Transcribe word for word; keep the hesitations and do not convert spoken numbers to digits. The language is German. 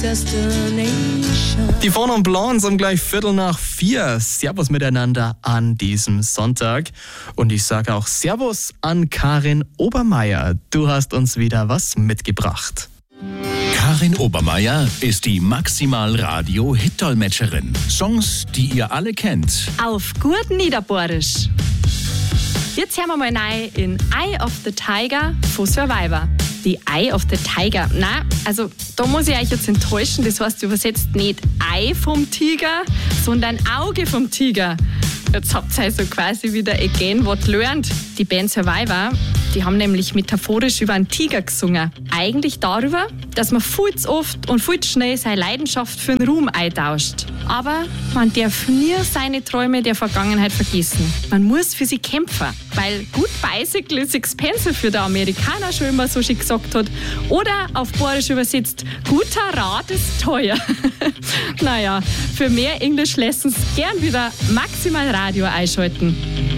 Die Fawn und Blondes um gleich Viertel nach vier. Servus miteinander an diesem Sonntag. Und ich sage auch Servus an Karin Obermeier. Du hast uns wieder was mitgebracht. Karin Obermeier ist die Maximal-Radio-Hit-Dolmetscherin. Songs, die ihr alle kennt. Auf gut Niederbohrisch. Jetzt hören wir mal rein in Eye of the Tiger von Survivor. Die Eye of the Tiger. Nein, also da muss ich euch jetzt enttäuschen. Das heißt übersetzt nicht Ei vom Tiger, sondern Auge vom Tiger. Jetzt habt ihr also quasi wieder again what learned. Die Band Survivor, die haben nämlich metaphorisch über einen Tiger gesungen. Eigentlich darüber, dass man viel zu oft und viel zu schnell seine Leidenschaft für den Ruhm eintauscht. Aber man darf nie seine Träume der Vergangenheit vergessen. Man muss für sie kämpfen, weil good bicycle is expensive, wie der Amerikaner schon immer so schön gesagt hat. Oder auf Bayerisch übersetzt, guter Rat ist teuer. Naja, für mehr Englisch lassen Sie gern wieder Maximal Radio einschalten.